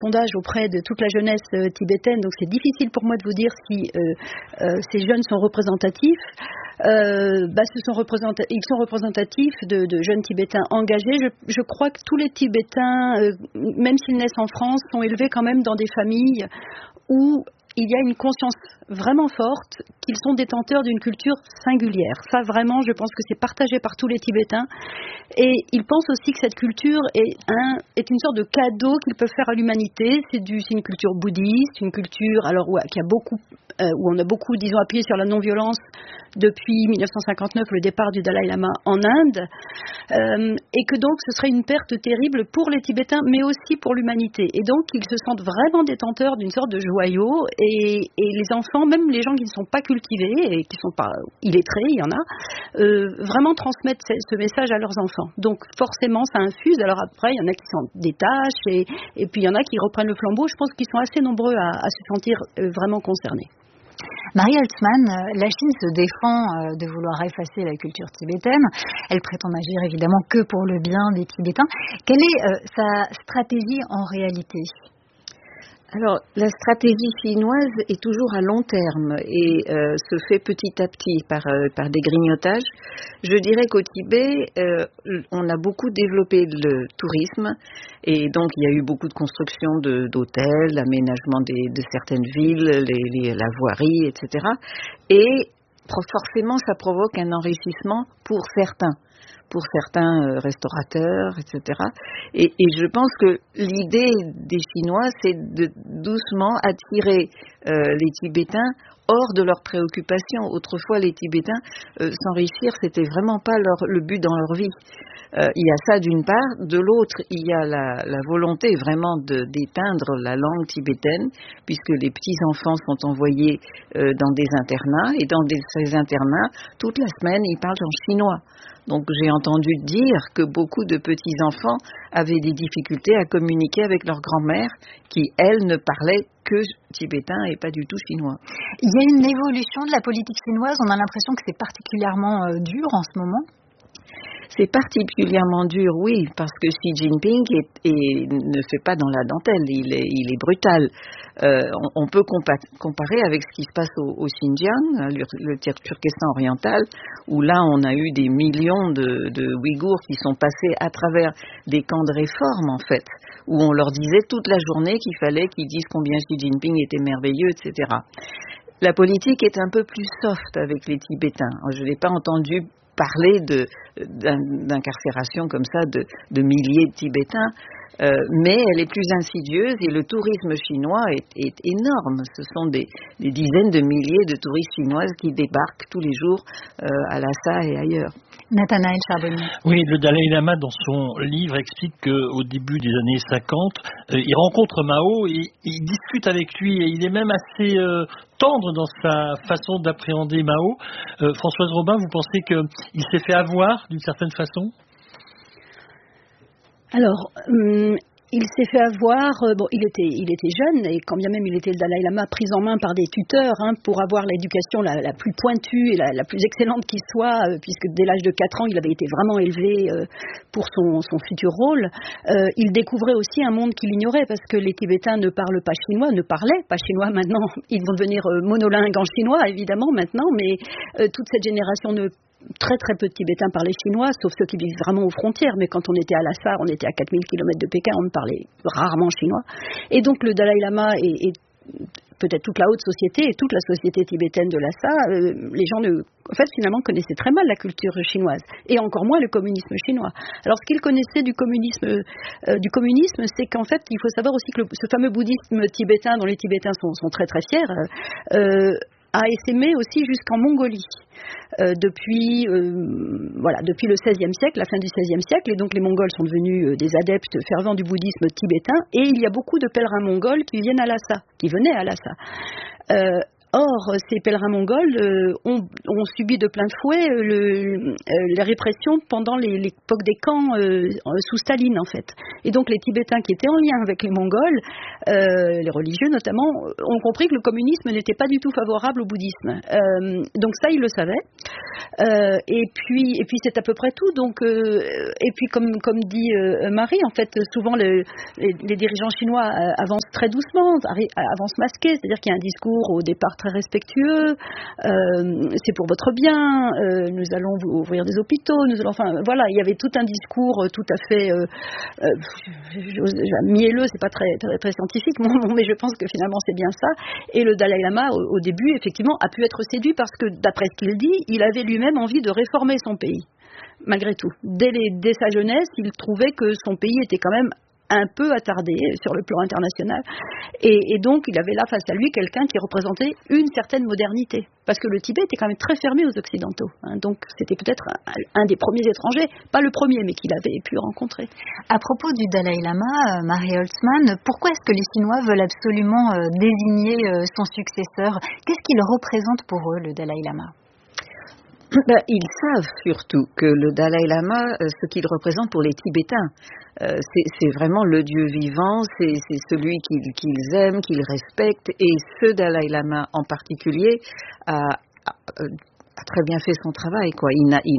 sondage auprès de toute la jeunesse tibétaine, donc c'est difficile pour moi de vous dire si ces jeunes sont représentatifs. Ils sont représentatifs de jeunes Tibétains engagés. Je crois que tous les Tibétains, même s'ils naissent en France, sont élevés quand même dans des familles où il y a une conscience vraiment forte qu'ils sont détenteurs d'une culture singulière. Ça, vraiment, je pense que c'est partagé par tous les Tibétains. Et ils pensent aussi que cette culture est une sorte de cadeau qu'ils peuvent faire à l'humanité. C'est une culture bouddhiste, une culture où on a beaucoup, disons, appuyé sur la non-violence depuis 1959, le départ du Dalai Lama en Inde, et que donc ce serait une perte terrible pour les Tibétains, mais aussi pour l'humanité. Et donc, ils se sentent vraiment détenteurs d'une sorte de joyau, et les enfants, même les gens qui ne sont pas cultivés et qui ne sont pas illettrés, il y en a, vraiment transmettent ce message à leurs enfants. Donc, forcément, ça infuse. Alors après, il y en a qui s'en détachent, et puis il y en a qui reprennent le flambeau. Je pense qu'ils sont assez nombreux à se sentir vraiment concernés. Marie Holtzmann, la Chine se défend de vouloir effacer la culture tibétaine. Elle prétend n'agir évidemment que pour le bien des Tibétains. Quelle est sa stratégie en réalité ? Alors, la stratégie chinoise est toujours à long terme et se fait petit à petit par des grignotages. Je dirais qu'au Tibet, on a beaucoup développé le tourisme et donc il y a eu beaucoup de construction d'hôtels, l'aménagement de certaines villes, la voirie, etc. Et forcément, ça provoque un enrichissement pour certains restaurateurs, etc. Et je pense que l'idée des Chinois, c'est de doucement attirer les Tibétains hors de leurs préoccupations. Autrefois, les Tibétains, s'enrichir, c'était vraiment pas le but dans leur vie. Il y a ça d'une part. De l'autre, il y a la volonté vraiment d'éteindre la langue tibétaine, puisque les petits-enfants sont envoyés dans des internats, et dans ces internats, toute la semaine, ils parlent en chinois. Donc j'ai entendu dire que beaucoup de petits-enfants avaient des difficultés à communiquer avec leur grand-mère, qui, elle, ne parlait que tibétain et pas du tout chinois. Il y a une évolution de la politique chinoise, on a l'impression que c'est particulièrement dur en ce moment. C'est particulièrement dur, oui, parce que Xi Jinping ne fait pas dans la dentelle, il est brutal. On peut comparer avec ce qui se passe au Xinjiang, le Turkestan oriental, où là on a eu des millions de Ouïghours qui sont passés à travers des camps de réforme en fait, où on leur disait toute la journée qu'il fallait qu'ils disent combien Xi Jinping était merveilleux, etc. La politique est un peu plus soft avec les Tibétains. Je n'ai pas entendu parler d'incarcération comme ça de milliers de Tibétains, mais elle est plus insidieuse et le tourisme chinois est énorme. Ce sont des dizaines de milliers de touristes chinoises qui débarquent tous les jours à Lhasa et ailleurs. Nathanaël Charbonnier. Oui, le Dalai Lama, dans son livre, explique qu'au début des années 50, il rencontre Mao et il discute avec lui et il est même assez tendre dans sa façon d'appréhender Mao. Françoise Robin, vous pensez qu'il s'est fait avoir d'une certaine façon ? Alors, il s'est fait avoir, il était jeune, et quand bien même il était le Dalai Lama, pris en main par des tuteurs pour avoir l'éducation la plus pointue et la plus excellente qui soit, puisque dès l'âge de 4 ans, il avait été vraiment élevé pour son futur rôle. Il découvrait aussi un monde qu'il ignorait, parce que les Tibétains ne parlaient pas chinois maintenant. Ils vont devenir monolingues en chinois, évidemment, maintenant, mais toute cette génération très très peu de Tibétains parlaient chinois, sauf ceux qui vivent vraiment aux frontières, mais quand on était à Lhasa, on était à 4000 km de Pékin, on ne parlait rarement chinois. Et donc le Dalai Lama et peut-être toute la haute société et toute la société tibétaine de Lhasa, les gens finalement connaissaient très mal la culture chinoise, et encore moins le communisme chinois. Alors ce qu'ils connaissaient du communisme, c'est qu'en fait, il faut savoir aussi que ce fameux bouddhisme tibétain, dont les Tibétains sont très très fiers, a essaimé aussi jusqu'en Mongolie. Depuis le XVIe siècle, la fin du XVIe siècle, et donc les Mongols sont devenus des adeptes fervents du bouddhisme tibétain, et il y a beaucoup de pèlerins mongols qui venaient à Lhasa. Or, ces pèlerins mongols ont subi de plein fouet la répression pendant l'époque des camps sous Staline, en fait. Et donc, les Tibétains qui étaient en lien avec les Mongols, les religieux notamment, ont compris que le communisme n'était pas du tout favorable au bouddhisme. Donc ça, ils le savaient. Et puis c'est à peu près tout. Donc, et puis, comme dit Marie, en fait, souvent les dirigeants chinois avancent très doucement, avancent masqués, c'est-à-dire qu'il y a un discours au départ très respectueux, c'est pour votre bien, nous allons vous ouvrir des hôpitaux, enfin voilà, il y avait tout un discours tout à fait mielleux, c'est pas très, très, très scientifique, mais je pense que finalement c'est bien ça. Et le Dalai Lama au début effectivement a pu être séduit parce que d'après ce qu'il dit, il avait lui-même envie de réformer son pays, malgré tout. Dès sa jeunesse, il trouvait que son pays était quand même un peu attardé sur le plan international. Et donc, il avait là face à lui quelqu'un qui représentait une certaine modernité. Parce que le Tibet était quand même très fermé aux Occidentaux. Donc, c'était peut-être un des premiers étrangers, pas le premier, mais qu'il avait pu rencontrer. À propos du Dalai Lama, Marie Holtzman, pourquoi est-ce que les Chinois veulent absolument désigner son successeur? Qu'est-ce qu'il représente pour eux, le Dalai Lama? Ils savent surtout que le Dalai Lama, ce qu'il représente pour les Tibétains, c'est vraiment le Dieu vivant, c'est celui qu'ils aiment, qu'ils respectent, et ce Dalai Lama en particulier a très bien fait son travail, quoi. Il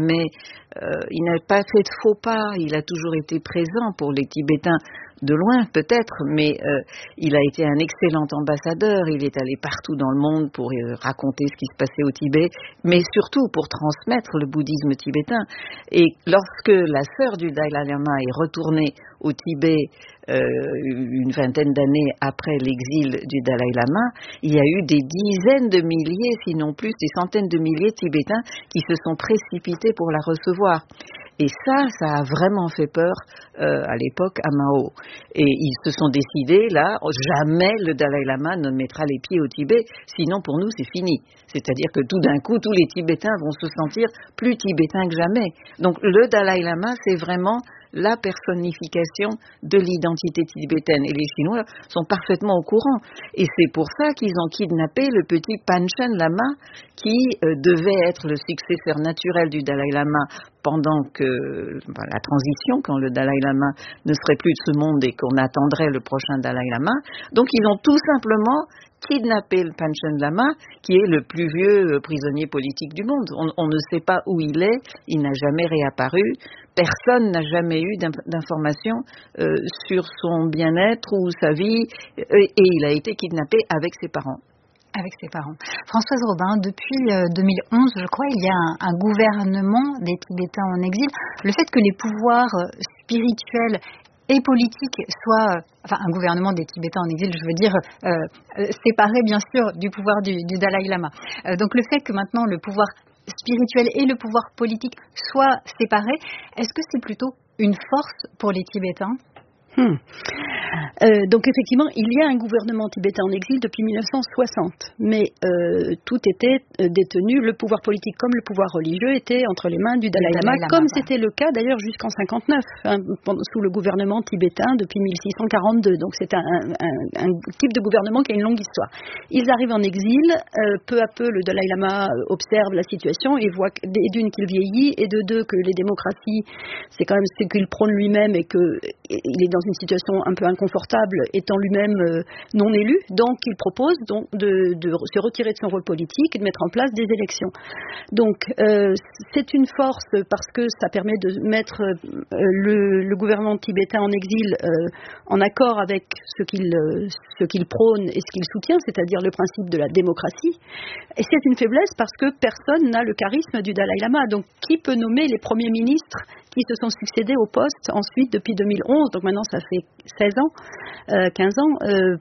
n'a pas fait de faux pas, il a toujours été présent pour les Tibétains. De loin peut-être, mais il a été un excellent ambassadeur, il est allé partout dans le monde pour raconter ce qui se passait au Tibet, mais surtout pour transmettre le bouddhisme tibétain. Et lorsque la sœur du Dalai Lama est retournée au Tibet une vingtaine d'années après l'exil du Dalai Lama, il y a eu des dizaines de milliers, sinon plus, des centaines de milliers de Tibétains qui se sont précipités pour la recevoir. Et ça a vraiment fait peur à l'époque à Mao. Et ils se sont décidés, là, jamais le Dalai Lama ne mettra les pieds au Tibet, sinon pour nous c'est fini. C'est-à-dire que tout d'un coup, tous les Tibétains vont se sentir plus tibétains que jamais. Donc le Dalai Lama, c'est vraiment la personnification de l'identité tibétaine. Et les Chinois sont parfaitement au courant. Et c'est pour ça qu'ils ont kidnappé le petit Panchen Lama qui devait être le successeur naturel du Dalai Lama pendant que la transition, quand le Dalai Lama ne serait plus de ce monde et qu'on attendrait le prochain Dalai Lama. Donc ils ont tout simplement kidnappé le Panchen Lama, qui est le plus vieux prisonnier politique du monde. On ne sait pas où il est, il n'a jamais réapparu, personne n'a jamais eu d'informations sur son bien-être ou sa vie, et il a été kidnappé avec ses parents. Avec ses parents. Françoise Robin, depuis 2011, je crois, il y a un gouvernement des Tibétains en exil. Le fait que les pouvoirs spirituels et politiques soient, un gouvernement des Tibétains en exil, je veux dire, séparé bien sûr du pouvoir du Dalai Lama. Donc le fait que maintenant le pouvoir spirituel et le pouvoir politique soient séparés, est-ce que c'est plutôt une force pour les Tibétains ? Donc effectivement, il y a un gouvernement tibétain en exil depuis 1960, mais tout était détenu, le pouvoir politique comme le pouvoir religieux était entre les mains du Dalai Lama, comme c'était le cas d'ailleurs jusqu'en 59, sous le gouvernement tibétain depuis 1642. Donc c'est un type de gouvernement qui a une longue histoire. Ils arrivent en exil, peu à peu le Dalai Lama observe la situation et voit d'une qu'il vieillit et de deux que les démocraties, c'est quand même ce qu'il prône lui-même et qu'il est dans une situation un peu inconfortable étant lui-même non élu, donc il propose donc de se retirer de son rôle politique et de mettre en place des élections. Donc c'est une force parce que ça permet de mettre le gouvernement tibétain en exil en accord avec ce qu'il prône et ce qu'il soutient, c'est-à-dire le principe de la démocratie. Et c'est une faiblesse parce que personne n'a le charisme du Dalai Lama. Donc qui peut nommer les premiers ministres qui se sont succédés au poste ensuite depuis 2011, donc maintenant ça fait 16 ans, 15 ans,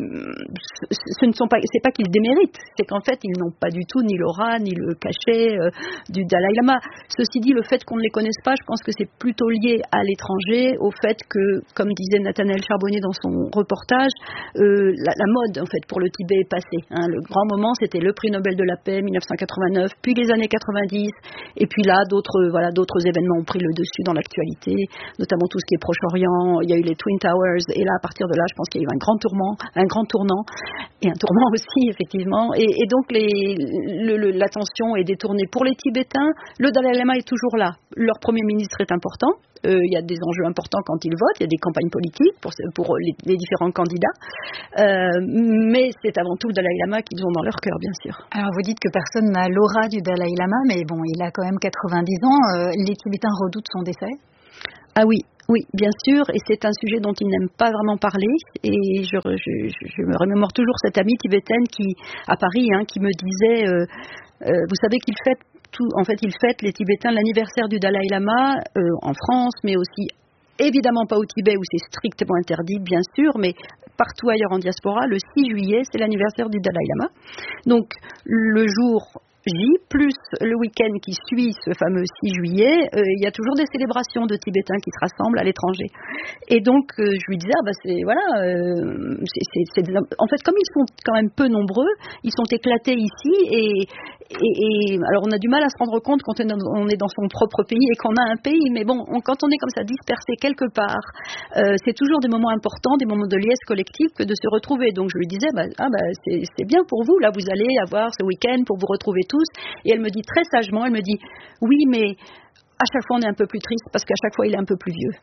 c'est pas qu'ils déméritent, c'est qu'en fait ils n'ont pas du tout ni l'aura ni le cachet du Dalai Lama. Ceci dit, le fait qu'on ne les connaisse pas, je pense que c'est plutôt lié à l'étranger, au fait que, comme disait Nathanaël Charbonnier dans son reportage, la mode en fait pour le Tibet est passée. Le grand moment c'était le prix Nobel de la paix 1989, puis les années 90, et puis là d'autres événements ont pris le dessus dans l'actualité, notamment tout ce qui est Proche-Orient. Il y a eu les Twin Towers, et là à partir de là je pense qu'il y a eu un grand tourment un grand tournant et un tournant aussi effectivement. Et donc l'attention est détournée pour les Tibétains. Le Dalai Lama est toujours là. Leur premier ministre est important. Il y a des enjeux importants quand ils votent. Il y a des campagnes politiques pour les différents candidats. Mais c'est avant tout le Dalai Lama qu'ils ont dans leur cœur, bien sûr. Alors vous dites que personne n'a l'aura du Dalai Lama, mais bon, il a quand même 90 ans. Les Tibétains redoutent son décès? Ah oui, bien sûr, et c'est un sujet dont il n'aime pas vraiment parler. Et je me remémore toujours cette amie tibétaine à Paris, qui me disait, vous savez qu'il fête il fête les Tibétains l'anniversaire du Dalai Lama en France, mais aussi évidemment pas au Tibet où c'est strictement interdit, bien sûr, mais partout ailleurs en diaspora, le 6 juillet, c'est l'anniversaire du Dalai Lama. Donc le jour J, plus le week-end qui suit ce fameux 6 juillet, il y a toujours des célébrations de Tibétains qui se rassemblent à l'étranger. Et donc, je lui disais, en fait, comme ils sont quand même peu nombreux, ils sont éclatés ici, et alors on a du mal à se rendre compte quand on est dans son propre pays et qu'on a un pays, mais bon, quand on est comme ça dispersé quelque part, c'est toujours des moments importants, des moments de liesse collective que de se retrouver. Donc je lui disais, c'est bien pour vous, là vous allez avoir ce week-end pour vous retrouver tous. Et elle me dit très sagement, oui, mais à chaque fois on est un peu plus triste parce qu'à chaque fois il est un peu plus vieux.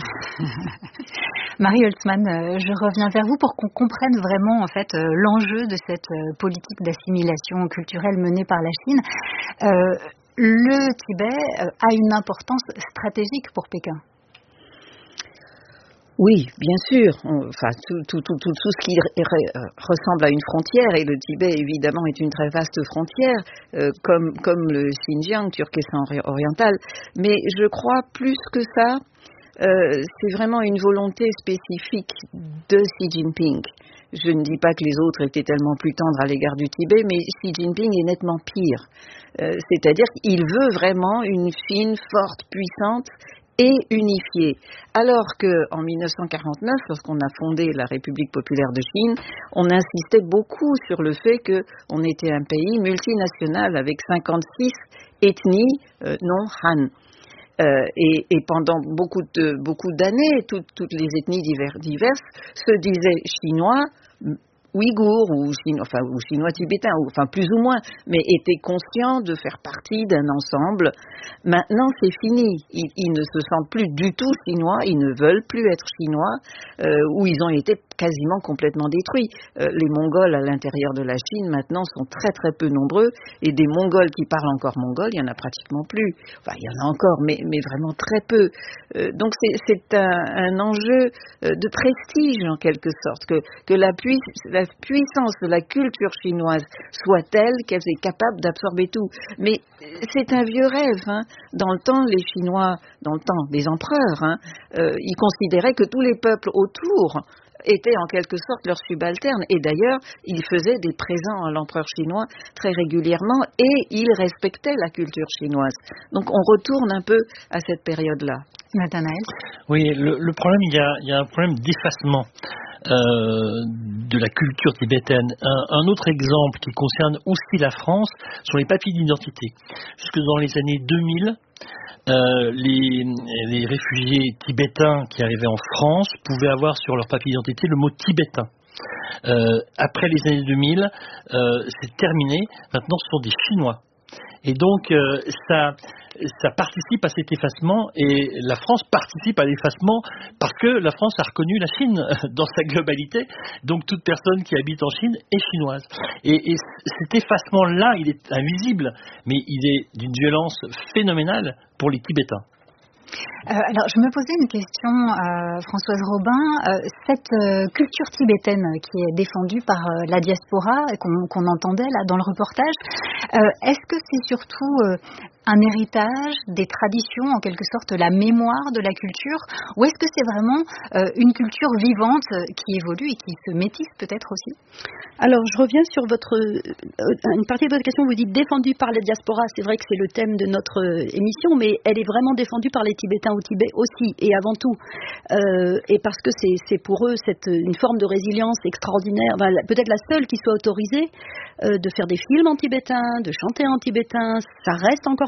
Marie Holtzman, je reviens vers vous pour qu'on comprenne vraiment en fait l'enjeu de cette politique d'assimilation culturelle menée par la Chine. Le Tibet a une importance stratégique pour Pékin. Oui, bien sûr. Tout ce qui ressemble à une frontière, et le Tibet évidemment est une très vaste frontière, comme le Xinjiang, Turkestan oriental. Mais je crois plus que ça, c'est vraiment une volonté spécifique de Xi Jinping. Je ne dis pas que les autres étaient tellement plus tendres à l'égard du Tibet, mais Xi Jinping est nettement pire. C'est-à-dire qu'il veut vraiment une Chine forte, puissante et unifiée. Alors qu'en 1949, lorsqu'on a fondé la République populaire de Chine, on insistait beaucoup sur le fait qu'on était un pays multinational avec 56 ethnies non Han. Et pendant beaucoup d'années, toutes les ethnies diverses se disaient chinois, ouïghours ou chinois tibétains, plus ou moins, mais étaient conscients de faire partie d'un ensemble. Maintenant, c'est fini. Ils ne se sentent plus du tout chinois, ils ne veulent plus être chinois, ou ils ont été quasiment complètement détruits. Les Mongols à l'intérieur de la Chine, maintenant, sont très très peu nombreux, et des Mongols qui parlent encore mongol, il y en a pratiquement plus. Il y en a encore, mais vraiment très peu. Donc c'est un enjeu de prestige, en quelque sorte, que la puissance de la culture chinoise soit telle qu'elle est capable d'absorber tout. Mais c'est un vieux rêve. Dans le temps, les Chinois, dans le temps des empereurs, ils considéraient que tous les peuples autour étaient en quelque sorte leurs subalternes. Et d'ailleurs, ils faisaient des présents à l'empereur chinois très régulièrement et ils respectaient la culture chinoise. Donc on retourne un peu à cette période-là. Nathanaël ? Oui, le problème, il y a un problème d'effacement de la culture tibétaine. Un autre exemple qui concerne aussi la France sont les papiers d'identité. Jusque dans les années 2000, les réfugiés tibétains qui arrivaient en France pouvaient avoir sur leur papier d'identité le mot tibétain. Après les années 2000, c'est terminé. Maintenant, ce sont des Chinois. Et donc, ça participe à cet effacement, et la France participe à l'effacement parce que la France a reconnu la Chine dans sa globalité. Donc, toute personne qui habite en Chine est chinoise. Et cet effacement-là, il est invisible, mais il est d'une violence phénoménale pour les Tibétains. Alors, je me posais une question, Françoise Robin. Cette culture tibétaine qui est défendue par la diaspora, qu'on entendait là dans le reportage, est-ce que c'est surtout un héritage des traditions, en quelque sorte la mémoire de la culture, ou est-ce que c'est vraiment une culture vivante qui évolue et qui se métisse peut-être aussi? Alors, je reviens sur une partie de votre question. Vous dites défendue par la diaspora. C'est vrai que c'est le thème de notre émission, mais elle est vraiment défendue par les Tibétains au Tibet aussi, et avant tout. Et parce que c'est pour eux une forme de résilience extraordinaire, peut-être la seule qui soit autorisée, de faire des films en tibétain, de chanter en tibétain. Ça reste encore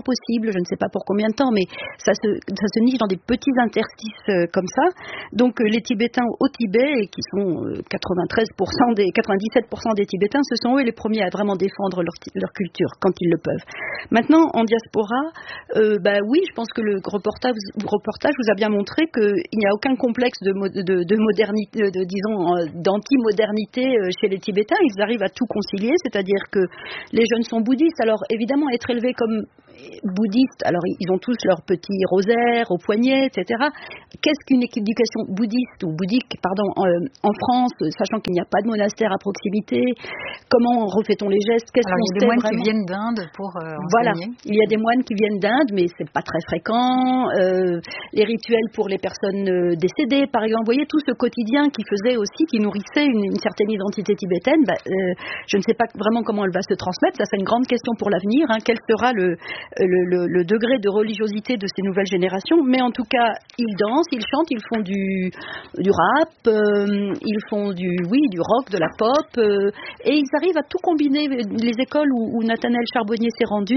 fort possible, je ne sais pas pour combien de temps, mais ça se niche dans des petits interstices comme ça. Donc les Tibétains au Tibet, qui sont 97% des Tibétains, ce sont eux les premiers à vraiment défendre leur culture quand ils le peuvent. Maintenant, en diaspora, oui, je pense que le reportage vous a bien montré qu'il n'y a aucun complexe de modernité, d'anti-modernité chez les Tibétains. Ils arrivent à tout concilier, c'est-à-dire que les jeunes sont bouddhistes. Alors évidemment, être élevés comme bouddhistes, alors ils ont tous leur petit rosaire au poignet, etc. Qu'est-ce qu'une éducation bouddhiste ou bouddhique, en France, sachant qu'il n'y a pas de monastère à proximité? Comment refait-on les gestes? Alors il y a des moines qui viennent d'Inde pour enseigner. Voilà, il y a des moines qui viennent d'Inde, mais c'est pas très fréquent. Les rituels pour les personnes décédées, par exemple, vous voyez tout ce quotidien qui nourrissait une certaine identité tibétaine. Je ne sais pas vraiment comment elle va se transmettre. Ça, c'est une grande question pour l'avenir. Quel sera le degré de religiosité de ces nouvelles générations? Mais en tout cas, ils dansent, ils chantent, ils font du rap, ils font du rock, de la pop, et ils arrivent à tout combiner. Les écoles où Nathanaël Charbonnier s'est rendu,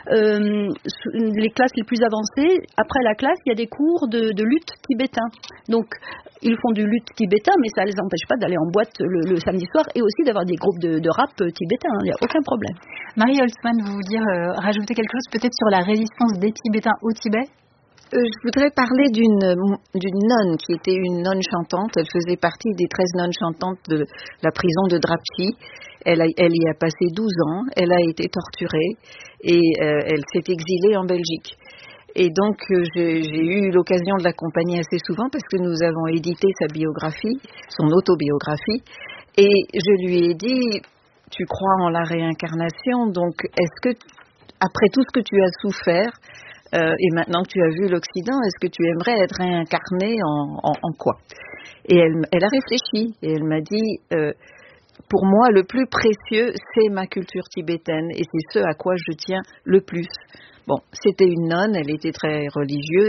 les classes les plus avancées, après la classe, il y a des cours de lutte tibétain. Donc, ils font du lutte tibétain, mais ça ne les empêche pas d'aller en boîte le samedi soir et aussi d'avoir des groupes de rap tibétain. Il n'y a aucun problème. Marie Holtzmann, vous vouliez rajouter quelque chose peut-être sur la résistance des Tibétains au Tibet? Je voudrais parler d'une nonne qui était une nonne chantante. Elle faisait partie des 13 nonnes chantantes de la prison de Drapchi. Elle y a passé 12 ans. Elle a été torturée et elle s'est exilée en Belgique. Et donc, j'ai eu l'occasion de l'accompagner assez souvent parce que nous avons édité sa biographie, son autobiographie. Et je lui ai dit, tu crois en la réincarnation, donc est-ce que, après tout ce que tu as souffert, et maintenant que tu as vu l'Occident, est-ce que tu aimerais être réincarné en quoi? Et elle a réfléchi et elle m'a dit, pour moi, le plus précieux, c'est ma culture tibétaine et c'est ce à quoi je tiens le plus. Bon, c'était une nonne, elle était très religieuse,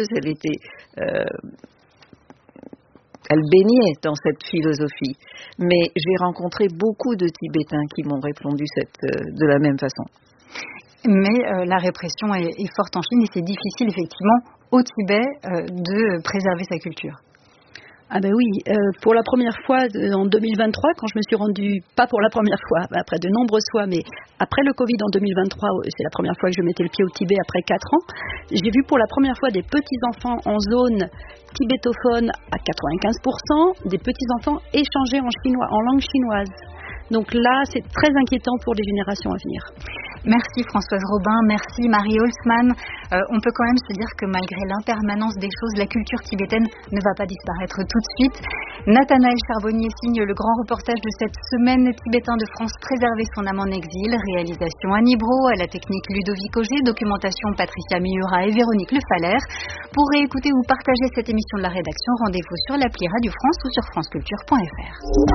elle baignait dans cette philosophie. Mais j'ai rencontré beaucoup de Tibétains qui m'ont répondu de la même façon. Mais la répression est forte en Chine et c'est difficile effectivement au Tibet de préserver sa culture. Ah ben oui, pour la première fois en 2023, quand je me suis rendue, pas pour la première fois, après de nombreuses fois, mais après le Covid en 2023, c'est la première fois que je mettais le pied au Tibet après 4 ans, j'ai vu pour la première fois des petits-enfants en zone tibétophone à 95%, des petits-enfants échanger en langue chinoise. Donc là, c'est très inquiétant pour les générations à venir. Merci Françoise Robin, merci Marie Holtzmann. On peut quand même se dire que malgré l'impermanence des choses, la culture tibétaine ne va pas disparaître tout de suite. Nathanaël Charbonnier signe le grand reportage de cette semaine Tibétain de France, préserver son âme en exil. Réalisation Annie Brault, à la technique Ludovic Auger, documentation Patricia Miura et Véronique Le Faller. Pour réécouter ou partager cette émission de la rédaction, rendez-vous sur l'appli Radio France ou sur franceculture.fr.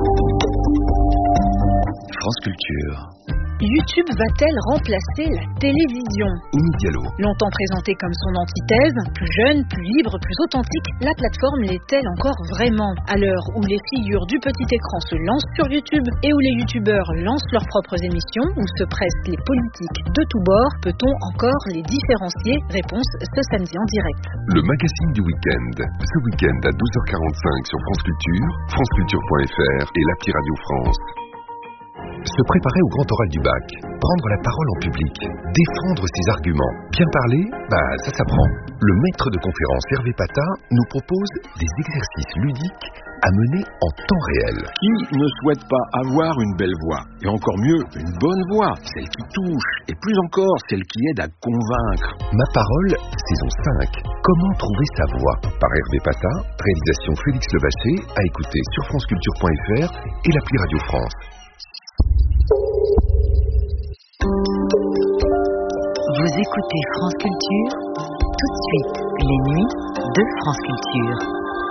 France Culture. YouTube va-t-elle remplacer la télévision? Imi Diallo. Longtemps présentée comme son antithèse, plus jeune, plus libre, plus authentique, la plateforme l'est-elle encore vraiment? À l'heure où les figures du petit écran se lancent sur YouTube et où les youtubeurs lancent leurs propres émissions, où se pressent les politiques de tous bords, peut-on encore les différencier? Réponse ce samedi en direct. Le magazine du week-end. Ce week-end à 12h45 sur France Culture, franceculture.fr et l'appli Radio France. Se préparer au grand oral du bac, prendre la parole en public, défendre ses arguments, bien parler, ça s'apprend. Le maître de conférence Hervé Pata nous propose des exercices ludiques à mener en temps réel. Qui ne souhaite pas avoir une belle voix? Et encore mieux, une bonne voix, celle qui touche, et plus encore, celle qui aide à convaincre. Ma parole, saison 5. Comment trouver sa voix? Par Hervé Pata, réalisation Félix Levaché, à écouter sur franceculture.fr et l'appli Radio France. Vous écoutez France Culture, tout de suite, les nuits de France Culture.